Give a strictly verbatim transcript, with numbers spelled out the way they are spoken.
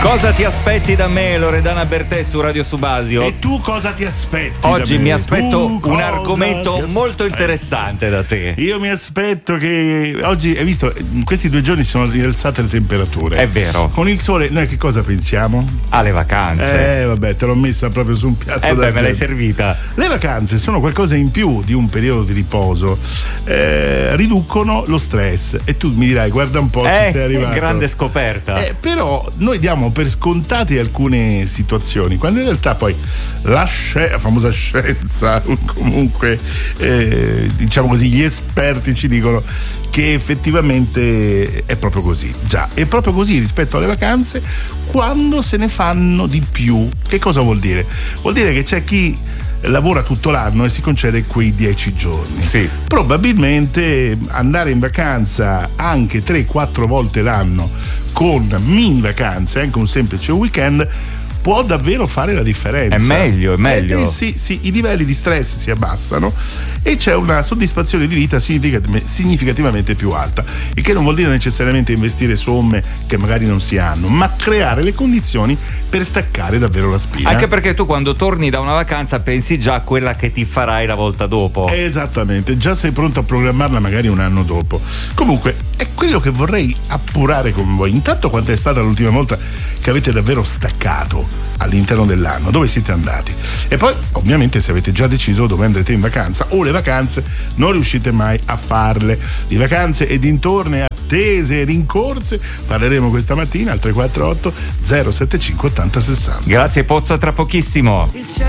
Cosa ti aspetti da me, Loredana Bertè, su Radio Subasio? E tu cosa ti aspetti? Oggi da me? mi aspetto Tu un cosa argomento ti molto aspetti? interessante da te. Io mi aspetto che oggi, hai visto, in questi due giorni si sono rialzate le temperature. È vero. Con il sole, noi che cosa pensiamo? Alle vacanze. Eh, vabbè, te l'ho messa proprio su un piatto. Eh beh, d'argento. me l'hai servita. Le vacanze sono qualcosa in più di un periodo di riposo. Eh, riducono lo stress. E tu mi dirai, guarda un po', ci Eh, sei arrivato. grande scoperta. Eh, però noi diamo per scontate alcune situazioni, quando in realtà poi la, sci- la famosa scienza, comunque eh, diciamo così, gli esperti ci dicono che effettivamente è proprio così. Già, è proprio così rispetto alle vacanze quando se ne fanno di più. Che cosa vuol dire? Vuol dire che c'è chi lavora tutto l'anno e si concede quei dieci giorni. Sì. Probabilmente andare in vacanza anche tre quattro volte l'anno con mini vacanze, anche un semplice weekend, può davvero fare la differenza. È meglio, è meglio. Eh, eh, sì, sì, i livelli di stress si abbassano e c'è una soddisfazione di vita significat- significativamente più alta, il che non vuol dire necessariamente investire somme che magari non si hanno, ma creare le condizioni per staccare davvero la spina. Anche perché tu quando torni da una vacanza pensi già a quella che ti farai la volta dopo. Esattamente, già sei pronto a programmarla magari un anno dopo. Comunque è quello che vorrei appurare con voi. Intanto, quanta è stata l'ultima volta che avete davvero staccato all'interno dell'anno? Dove siete andati? E poi ovviamente se avete già deciso dove andrete in vacanza, o le vacanze non riuscite mai a farle. Di vacanze e dintorni, attese e rincorse parleremo questa mattina al tre quattro otto zero sette cinque ottanta sessanta. Grazie Pozzo, tra pochissimo.